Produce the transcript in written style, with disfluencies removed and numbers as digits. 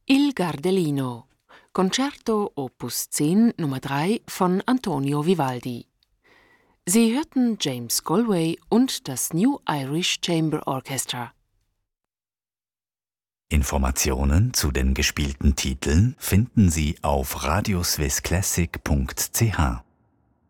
Il Gardelino, Concerto Opus 10 Nummer 3 von Antonio Vivaldi. Sie hörten James Galway und das New Irish Chamber Orchestra. Informationen zu den gespielten Titeln finden Sie auf radioswissclassic.ch.